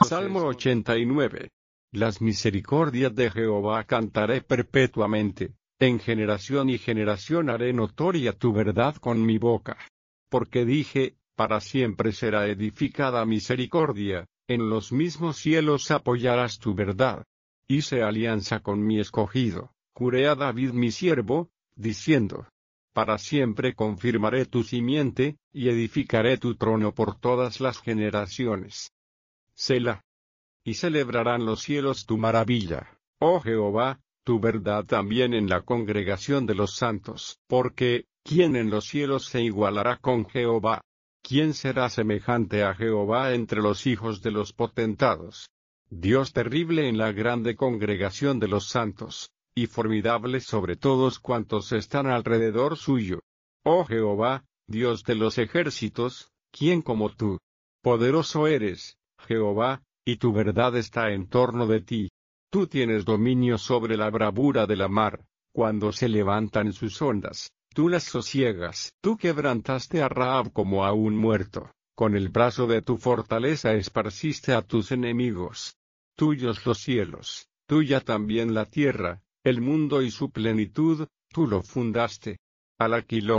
Salmo 89. Las misericordias de Jehová cantaré perpetuamente, en generación y generación haré notoria tu verdad con mi boca. Porque dije, para siempre será edificada misericordia, en los mismos cielos apoyarás tu verdad. Hice alianza con mi escogido, juré a David mi siervo, diciendo: para siempre confirmaré tu simiente, y edificaré tu trono por todas las generaciones. Selah. Y celebrarán los cielos tu maravilla, oh Jehová, tu verdad también en la congregación de los santos. Porque, ¿quién en los cielos se igualará con Jehová? ¿Quién será semejante a Jehová entre los hijos de los potentados? Dios terrible en la grande congregación de los santos, y formidable sobre todos cuantos están alrededor suyo. Oh Jehová, Dios de los ejércitos, ¿quién como tú? Poderoso eres, Jehová, y tu verdad está en torno de ti. Tú tienes dominio sobre la bravura de la mar, cuando se levantan sus ondas, tú las sosiegas. Tú quebrantaste a Rahab como a un muerto, con el brazo de tu fortaleza esparciste a tus enemigos. Tuyos los cielos, tuya también la tierra, el mundo y su plenitud, tú lo fundaste. Al aquilón